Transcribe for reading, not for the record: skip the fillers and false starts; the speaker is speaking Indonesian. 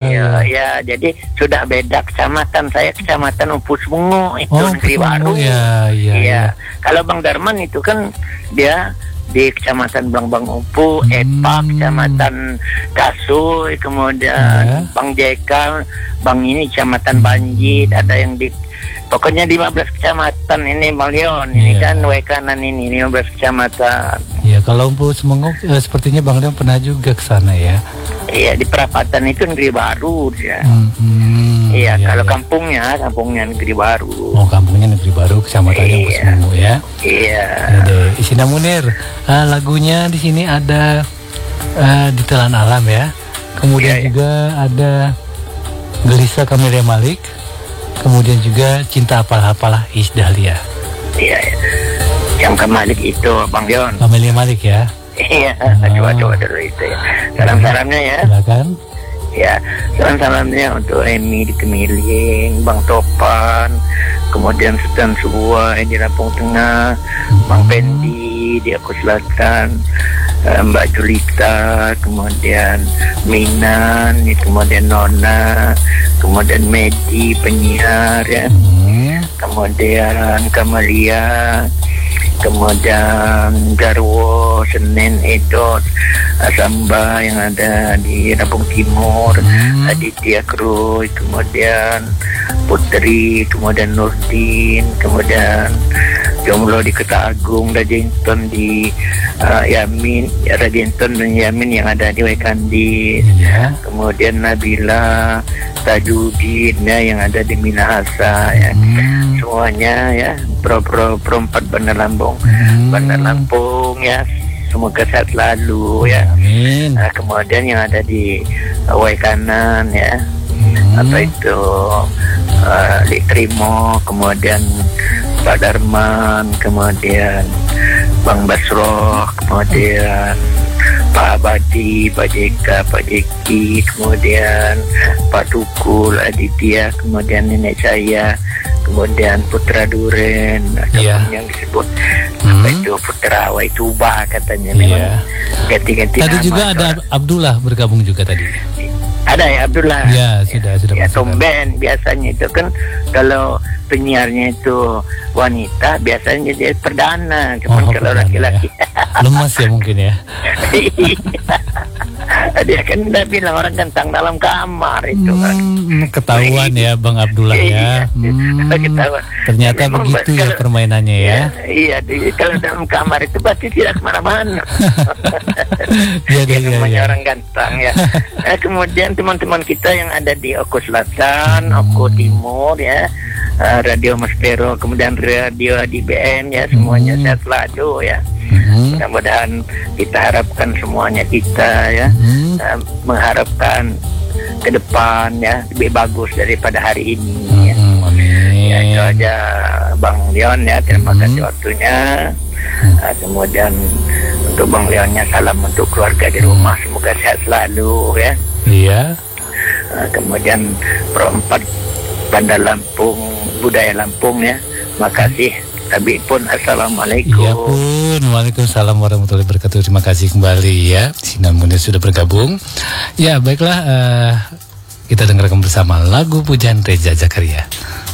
Ya, jadi sudah beda kecamatan. Saya kecamatan Umpus Mungu itu Negeri Baru. Iya. Kalau Bang Darman itu kan dia di Kecamatan Blangbang Umpu, Epak, Kecamatan Kasui, kemudian Bang Jeka, Bang ini Kecamatan Banjit, ada yang di pokoknya 15 kecamatan ini Bang Leon, ini kan kanan ini 15 kecamatan. Iya, kalau Umpu Semengok sepertinya Bang Leon pernah juga ke sana ya. Iya, di perapatan itu Negeri Baru ya. Iya, kalau kampungnya Negeri Baru. Oh, kampungnya Negeri Baru, kecamatannya Umpu Semengok ya. Iya. Isina Munir, lagunya di sini ada Ditelan Alam ya. Kemudian juga ada Gelisah Kamelia Malik. Kemudian juga Cinta Apalah-apalah Iis Dahlia. Iya. Yang Malik itu Bang Leon. Kamelia Malik ya. Iya, coba dulu itu ya. Salam-salamnya ya. Silakan. Ya, salam-salamnya untuk Emi di Kemiling, Bang Topan, kemudian Sultan Subuai di Lampung Tengah, Bang Pendi di Aku Selatan, Mbak Julita, kemudian Minan, kemudian Nona, kemudian Medi penyiar ya, kemudian Kamalia, kemudian Garwo, Senin, Edot, Samba yang ada di Lampung Timur, Aditya Kroy, kemudian Putri, kemudian Nurdin, kemudian Jomblo di Ketagung, Rajenton di Yamin, Rajenton dan Yamin yang ada di Waikandi, kemudian Nabila, Tajudin ya, yang ada di Minahasa ya. Semuanya ya, perempat Bandar Lampung ya, semoga sehat selalu ya. Amin. Kemudian yang ada di Waikanan ya, atau itu Lik Trimo, kemudian Pak Darman, kemudian Bang Basroh, kemudian Pak Abadi, Pak JK, Pak Jeki, kemudian Pak Tukul, Aditya, kemudian nenek saya, kemudian Putra Duren, yang disebut apa itu Putra Waituba katanya, memang ganti-ganti tadi nama. Juga ada Abdullah bergabung juga tadi. Ada ya Abdullah. Ya, sudah. Ya, tumben biasanya itu kan kalau penyiarnya itu wanita biasanya jadi perdana, cuman kalau laki-laki lemas ya mungkin ya. Dia kan udah bilang orang ganteng dalam kamar itu kan. Ketahuan ya Bang Abdullah ya. Ketahuan. Ternyata memang begitu ya permainannya ya. Iya, kalau dalam kamar itu pasti tidak kemana-mana. Iya. Orang ganteng ya. Kemudian teman-teman kita yang ada di Oku Selatan, Oku Timur ya, Radio Maspero, kemudian radio di BN ya, semuanya sehat selalu ya. Mudah-mudahan kita harapkan semuanya kita ya, mengharapkan ke depan ya lebih bagus daripada hari ini ya. Ya, itu aja Bang Leon ya, terima kasih waktunya. Kemudian untuk Bang Leonnya salam untuk keluarga di rumah, semoga sehat selalu ya. Iya. Kemudian perempat Bandar Lampung, budaya Lampung ya, makasih. Tapi pun assalamualaikum. Iya pun, waalaikumsalam warahmatullahi wabarakatuh. Terima kasih kembali ya, Sinan Munir sudah bergabung. Ya baiklah, kita dengarkan bersama lagu pujian Reza Zakaria.